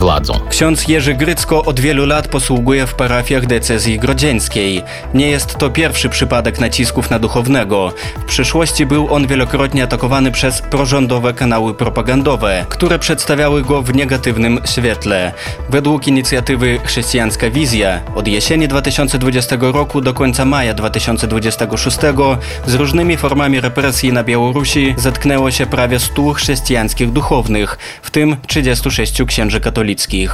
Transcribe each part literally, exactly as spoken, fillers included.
władzą. Ksiądz Jerzy Grycko od wielu lat posługuje w parafiach diecezji grodzieńskiej. Nie jest to pierwszy przypadek nacisków na duchownego. W przeszłości był on wielokrotnie atakowany przez prorządowe kanały propagandowe, które przedstawiały go w negatywnym świetle. Według inicjatywy Chrześcijańska Wizja od jesieni dwa tysiące dwudziestego roku do końca maja dwa tysiące dwudziestego szóstego z różnymi formami represji na Białorusi zetknęło się prawie stu chrześcijańskich duchownych, w tym trzydziestu sześciu księży katolickich.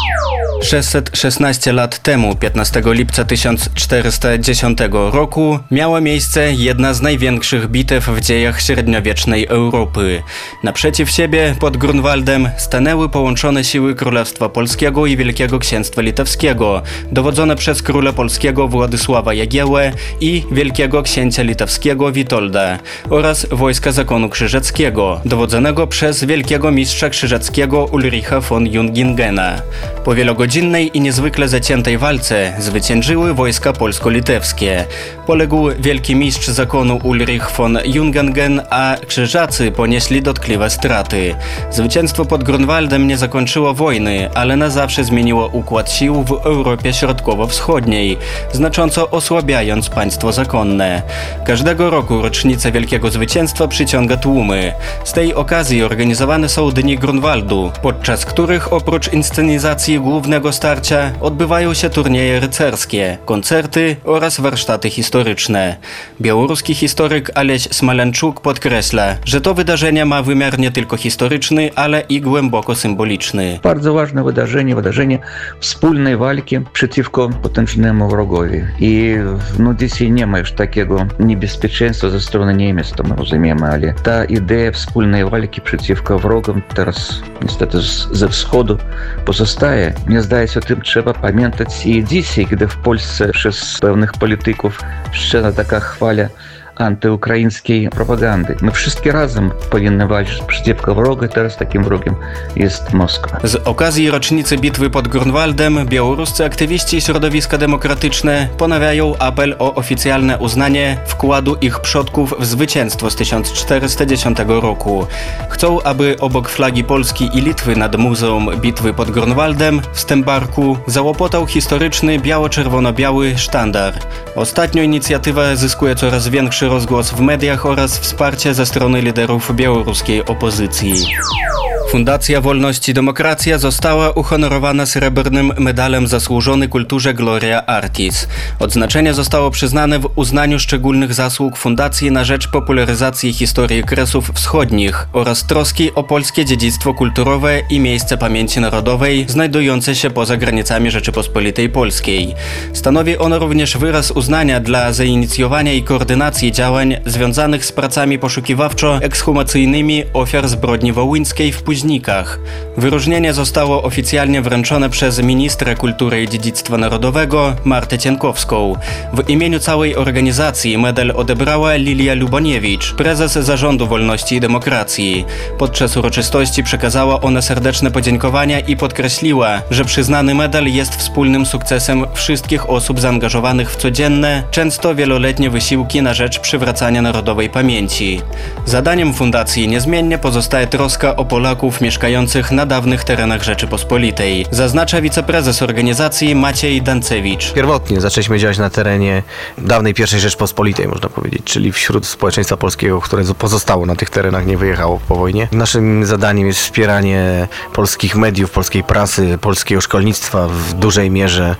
sześćset szesnaście lat temu, piętnastego lipca tysiąc czterysta dziesiątego roku, miała miejsce jedna z największych bitew w dziejach średniowiecznej Europy. Naprzeciw siebie, pod Grunwaldem, stanęły połączone siły Królestwa Polskiego i Wielkiego Księstwa Litewskiego, dowodzone przez króla polskiego Władysława Jagiełłę i Wielkiego Księcia Litewskiego Witolda oraz wojska Zakonu Krzyżackiego, dowodzonego przez wielkiego mistrza krzyżackiego Ulricha von Jungingena. Po wielogodzinnej i niezwykle zaciętej walce zwyciężyły wojska polsko-litewskie. Poległ wielki mistrz zakonu Ulrich von Jungingen, a krzyżacy ponieśli dotkliwe straty. Zwycięstwo pod Grunwaldem nie zakończyło wojny, ale na zawsze zmieniło układ sił w Europie Środkowo-Wschodniej, znacząco osłabiając państwo zakonne. Każdego roku rocznica Wielkiego Zwycięstwa przyciąga tłumy. Z tej okazji organizowane są Dni Grunwaldu, podczas których oprócz inscenizacji głównego starcia odbywają się turnieje rycerskie, koncerty oraz warsztaty historyczne. Białoruski historyk Aleś Smalenczuk podkreśla, że to wydarzenie ma wymiar nie tylko historyczny, ale i głęboko symboliczny. Bardzo ważne wydarzenie, wydarzenie wspólnej walki przeciwko potężnemu wrogowi. I no, dzisiaj nie ma już takiego niebezpieczeństwa ze strony Niemiec, to my rozumiemy, ale ta idea wspólnej walki przeciwko wrogom teraz niestety ze wschodu pozostaje. Mnie zdaje się, o tym trzeba pamiętać i dzisiaj, gdy w Polsce przez pewnych polityków wszczęta taka chwala antyukraińskiej propagandy. My wszyscy razem powinny walczyć przeciwko wrogu, teraz takim wrogiem jest Moskwa. Z okazji rocznicy bitwy pod Grunwaldem białoruscy aktywiści i środowiska demokratyczne ponawiają apel o oficjalne uznanie wkładu ich przodków w zwycięstwo z tysiąc czterysta dziesiątego roku. Chcą, aby obok flagi Polski i Litwy nad Muzeum Bitwy pod Grunwaldem w Stębarku załopotał historyczny biało-czerwono-biały sztandar. Ostatnio inicjatywa zyskuje coraz większy rozgłos w mediach oraz wsparcie ze strony liderów białoruskiej opozycji. Fundacja Wolność i Demokracja została uhonorowana srebrnym medalem Zasłużony Kulturze Gloria Artis. Odznaczenie zostało przyznane w uznaniu szczególnych zasług Fundacji na rzecz popularyzacji historii Kresów Wschodnich oraz troski o polskie dziedzictwo kulturowe i miejsce pamięci narodowej znajdujące się poza granicami Rzeczypospolitej Polskiej. Stanowi ono również wyraz uznania dla zainicjowania i koordynacji działań związanych z pracami poszukiwawczo-ekshumacyjnymi ofiar zbrodni wołyńskiej w Późnikach. Wyróżnienie zostało oficjalnie wręczone przez ministra kultury i dziedzictwa narodowego Martę Cienkowską. W imieniu całej organizacji medal odebrała Lilia Luboniewicz, prezes Zarządu Wolności i Demokracji. Podczas uroczystości przekazała ona serdeczne podziękowania i podkreśliła, że przyznany medal jest wspólnym sukcesem wszystkich osób zaangażowanych w codzienne, często wieloletnie wysiłki na rzecz przywracania narodowej pamięci. Zadaniem fundacji niezmiennie pozostaje troska o Polaków mieszkających na dawnych terenach Rzeczypospolitej, zaznacza wiceprezes organizacji Maciej Dancewicz. Pierwotnie zaczęliśmy działać na terenie dawnej pierwszej Rzeczypospolitej, można powiedzieć, czyli wśród społeczeństwa polskiego, które pozostało na tych terenach, nie wyjechało po wojnie. Naszym zadaniem jest wspieranie polskich mediów, polskiej prasy, polskiego szkolnictwa, w dużej mierze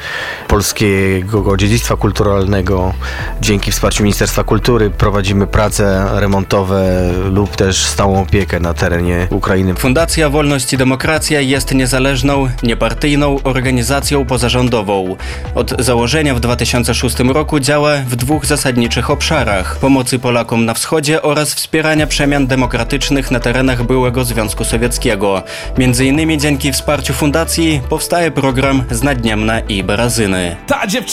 polskiego dziedzictwa kulturalnego. Dzięki wsparciu Ministerstwa Kultury prowadzimy prace remontowe lub też stałą opiekę na terenie Ukrainy. Fundacja Wolność i Demokracja jest niezależną, niepartyjną organizacją pozarządową. Od założenia w dwa tysiące szóstym roku działa w dwóch zasadniczych obszarach: pomocy Polakom na wschodzie oraz wspierania przemian demokratycznych na terenach byłego Związku Sowieckiego. Między innymi dzięki wsparciu fundacji powstaje program Znadniemna i Barazyny. Ta dziewczyna